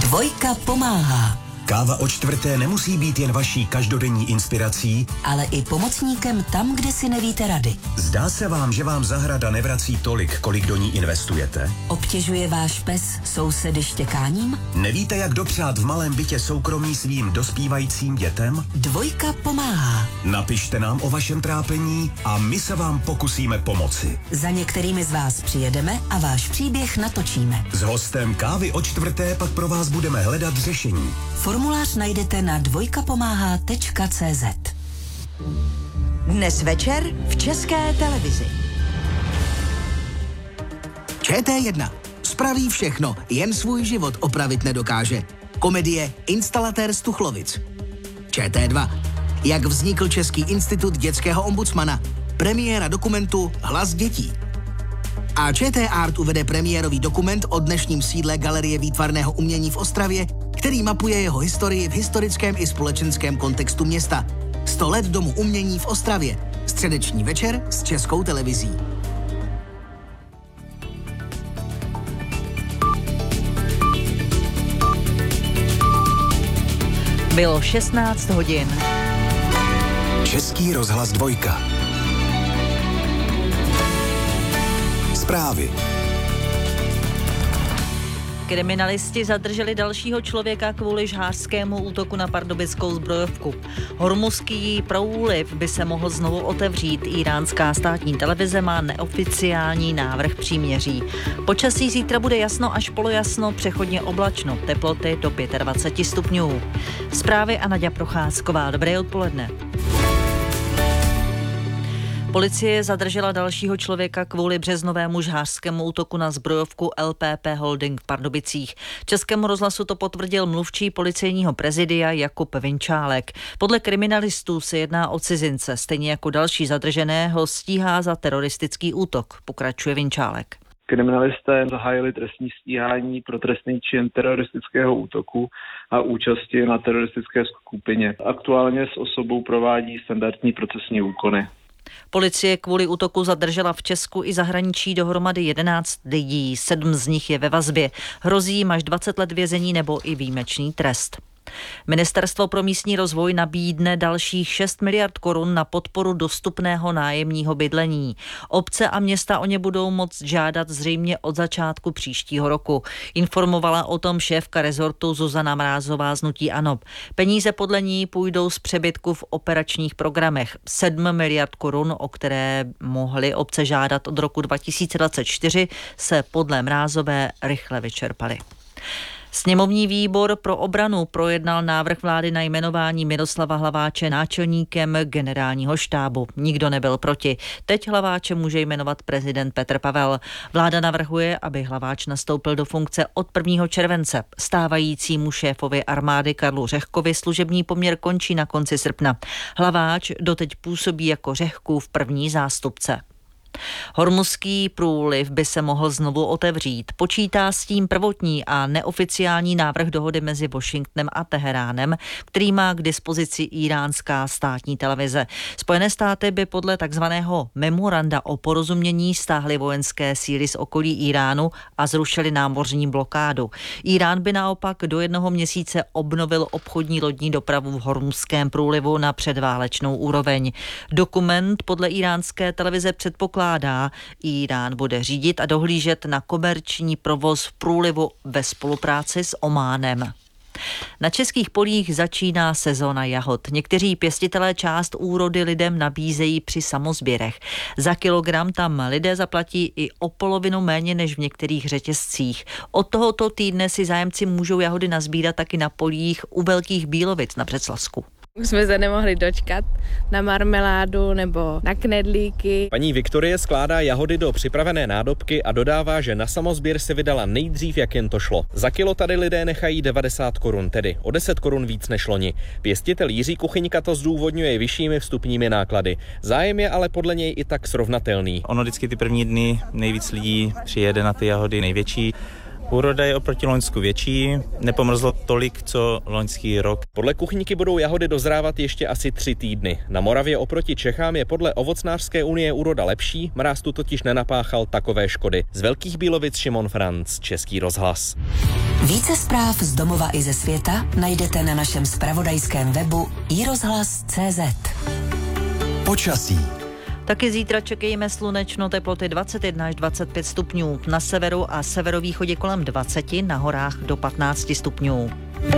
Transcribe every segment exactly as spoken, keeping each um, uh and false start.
Dvojka pomáhá. Káva o čtvrté nemusí být jen vaší každodenní inspirací, ale i pomocníkem tam, kde si nevíte rady. Zdá se vám, že vám zahrada nevrací tolik, kolik do ní investujete? Obtěžuje váš pes sousedy štěkáním? Nevíte, jak dopřát v malém bytě soukromí svým dospívajícím dětem? Dvojka pomáhá. Napište nám o vašem trápení a my se vám pokusíme pomoci. Za některými z vás přijedeme a váš příběh natočíme. S hostem Kávy o čtvrté pak pro vás budeme hledat řešení. Formulář najdete na dvojkapomáhá tečka cé zet. Dnes večer v České televizi. Č T jedna. Spraví všechno, jen svůj život opravit nedokáže. Komedie Instalatér z Tuchlovic. Č T dva. Jak vznikl Český institut dětského ombudsmana. Premiéra dokumentu Hlas dětí. A Č T Art uvede premiérový dokument o dnešním sídle Galerie výtvarného umění v Ostravě, který mapuje jeho historii v historickém i společenském kontextu města. sto let Domu umění v Ostravě. Středeční večer s Českou televizí. Bylo šestnáct hodin. Český rozhlas dvojka. Zprávy. Kriminalisti zadrželi dalšího člověka kvůli žhářskému útoku na pardubickou zbrojovku. Hormuzský průliv by se mohl znovu otevřít. Íránská státní televize má neoficiální návrh příměří. Počasí zítra bude jasno až polojasno, přechodně oblačno, teploty do dvacet pět stupňů. Zprávy a Naďa Procházková. Dobré odpoledne. Policie zadržela dalšího člověka kvůli březnovému žhářskému útoku na zbrojovku L P P Holding v Pardubicích. Českému rozhlasu to potvrdil mluvčí policejního prezidia Jakub Vinčálek. Podle kriminalistů se jedná o cizince, stejně jako další zadržené ho stíhá za teroristický útok, pokračuje Vinčálek. Kriminalisté zahájili trestní stíhání pro trestný čin teroristického útoku a účasti na teroristické skupině. Aktuálně s osobou provádí standardní procesní úkony. Policie kvůli útoku zadržela v Česku i zahraničí dohromady jedenáct lidí, sedm z nich je ve vazbě. Hrozí jim až dvacet let vězení nebo i výjimečný trest. Ministerstvo pro místní rozvoj nabídne dalších šest miliard korun na podporu dostupného nájemního bydlení. Obce a města o ně budou moct žádat zřejmě od začátku příštího roku. Informovala o tom šéfka rezortu Zuzana Mrázová z hnutí ANO. Peníze podle ní půjdou z přebytku v operačních programech. sedm miliard korun, o které mohly obce žádat od roku dva tisíce dvacet čtyři, se podle Mrázové rychle vyčerpaly. Sněmovní výbor pro obranu projednal návrh vlády na jmenování Miroslava Hlaváče náčelníkem generálního štábu. Nikdo nebyl proti. Teď Hlaváče může jmenovat prezident Petr Pavel. Vláda navrhuje, aby Hlaváč nastoupil do funkce od prvního července. Stávajícímu šéfovi armády Karlu Řehkovi služební poměr končí na konci srpna. Hlaváč doteď působí jako Řehkův první zástupce. Hormuzský průliv by se mohl znovu otevřít. Počítá s tím prvotní a neoficiální návrh dohody mezi Washingtonem a Teheránem, který má k dispozici íránská státní televize. Spojené státy by podle takzvaného memoranda o porozumění stáhly vojenské síly z okolí Iránu a zrušily námořní blokádu. Irán by naopak do jednoho měsíce obnovil obchodní lodní dopravu v Hormuzském průlivu na předválečnou úroveň. Dokument podle íránské televize předpokládá, Irán bude řídit a dohlížet na komerční provoz v průlivu ve spolupráci s Ománem. Na českých polích začíná sezóna jahod. Někteří pěstitelé část úrody lidem nabízejí při samozběrech. Za kilogram tam lidé zaplatí i o polovinu méně než v některých řetězcích. Od tohoto týdne si zájemci můžou jahody nazbírat taky na polích u Velkých Bílovic na Břeclavsku. Už jsme se nemohli dočkat na marmeládu nebo na knedlíky. Paní Viktorie skládá jahody do připravené nádobky a dodává, že na samozběr se vydala nejdřív, jak jen to šlo. Za kilo tady lidé nechají devadesát korun, tedy o deset korun víc než loni. Pěstitel Jiří Kuchyňka to zdůvodňuje vyššími vstupními náklady. Zájem je ale podle něj i tak srovnatelný. Ono vždycky ty první dny nejvíc lidí přijede na ty jahody největší. Úroda je oproti loňsku větší, nepomrzlo tolik, co loňský rok. Podle Kuchyňky budou jahody dozrávat ještě asi tři týdny. Na Moravě oproti Čechám je podle Ovocnářské unie úroda lepší, mráz tu totiž nenapáchal takové škody. Z Velkých Bílovic Šimon Franc, Český rozhlas. Více zpráv z domova i ze světa najdete na našem zpravodajském webu i rozhlas tečka cé zet. Počasí. Taky zítra čekejme slunečno, teploty dvacet jedna až dvacet pět stupňů. Na severu a severovýchodě kolem dvacet, na horách do patnáct stupňů.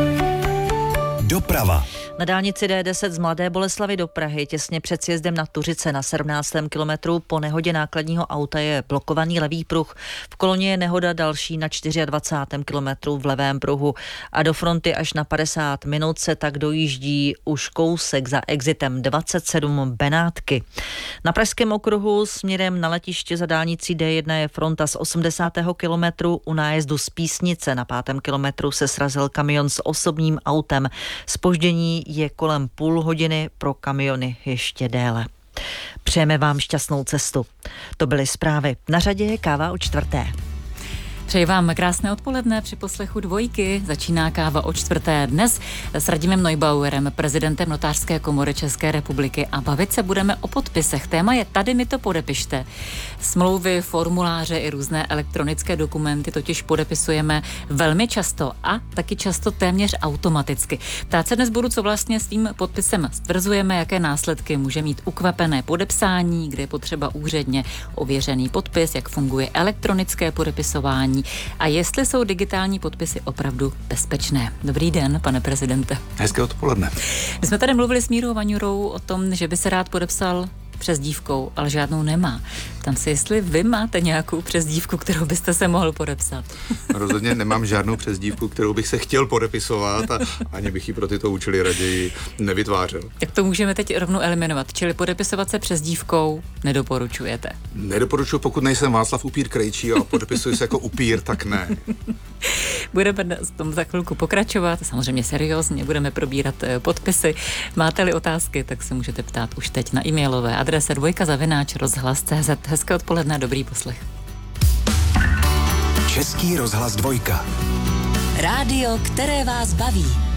Doprava. Na dálnici dé deset z Mladé Boleslavi do Prahy těsně před sjezdem na Tuřice na sedmnáctém kilometru po nehodě nákladního auta je blokovaný levý pruh. V koloně je nehoda další na dvacátém čtvrtém kilometru v levém pruhu a do fronty až na padesát minut se tak dojíždí už kousek za exitem dvacet sedm Benátky. Na pražském okruhu směrem na letiště za dálnicí dé jedna je fronta z osmdesátého kilometru. U nájezdu z Písnice na pátém kilometru se srazil kamion s osobním autem. Zpoždění je kolem půl hodiny, pro kamiony ještě déle. Přejeme vám šťastnou cestu. To byly zprávy. Na řadě je káva o čtvrté. Přeji vám krásné odpoledne při poslechu Dvojky. Začíná káva o čtvrté dnes s Radimem Neubauerem, prezidentem Notářské komory České republiky, a bavit se budeme o podpisech. Téma je Tady mi to podepište. Smlouvy, formuláře i různé elektronické dokumenty totiž podepisujeme velmi často a taky často téměř automaticky. Ptát se dnes budu, co vlastně s tím podpisem stvrzujeme, jaké následky může mít ukvapené podepsání, kde je potřeba úředně ověřený podpis, jak funguje elektronické podepisování a jestli jsou digitální podpisy opravdu bezpečné. Dobrý den, pane prezidente. Hezké odpoledne. My jsme tady mluvili s Mírou Vaňurou o tom, že by se rád podepsal přezdívkou, ale žádnou nemá. Tam si, jestli vy máte nějakou přezdívku, kterou byste se mohl podepsat. Rozhodně nemám žádnou přezdívku, kterou bych se chtěl podepisovat a ani bych ji pro tyto účely raději nevytvářel. Jak to můžeme teď rovnou eliminovat? Čili podepisovat se přezdívkou nedoporučujete? Nedoporučuji, pokud nejsem Václav Upír Krejčí a podepisuji se jako upír, tak ne. Budeme v tom za chvilku pokračovat, samozřejmě seriózně, budeme probírat podpisy. Máte-li otázky, tak se můžete ptát už teď na e-mailové adrese dvojka zavináč rozhlas tečka cé zet. Hezké odpoledne, dobrý poslech. Český rozhlas Dvojka. Rádio, které vás baví.